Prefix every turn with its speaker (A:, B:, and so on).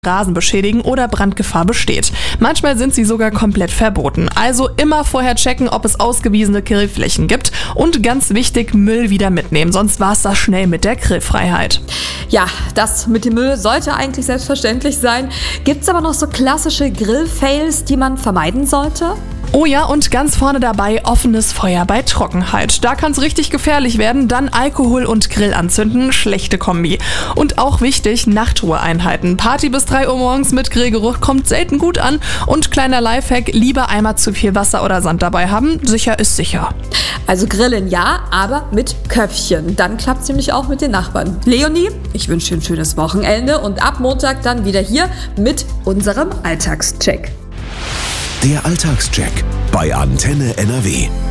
A: Rasen beschädigen oder Brandgefahr besteht. Manchmal sind sie sogar komplett verboten. Also immer vorher checken, ob es ausgewiesene Grillflächen gibt und ganz wichtig, Müll wieder mitnehmen, sonst war es das schnell mit der Grillfreiheit.
B: Ja, das mit dem Müll sollte eigentlich selbstverständlich sein. Gibt's aber noch so klassische Grill-Fails, die man vermeiden sollte?
A: Oh ja, und ganz vorne dabei offenes Feuer bei Trockenheit. Da kann es richtig gefährlich werden, dann Alkohol und Grill anzünden, schlechte Kombi. Und auch wichtig, Nachtruhe einhalten. Party bis 3 Uhr morgens mit Grillgeruch kommt selten gut an. Und kleiner Lifehack, lieber einmal zu viel Wasser oder Sand dabei haben, sicher ist sicher.
B: Also grillen ja, aber mit Köpfchen. Dann klappt's nämlich auch mit den Nachbarn. Leonie, ich wünsche dir ein schönes Wochenende und ab Montag dann wieder hier mit unserem Alltagscheck.
C: Der Alltagscheck bei Antenne NRW.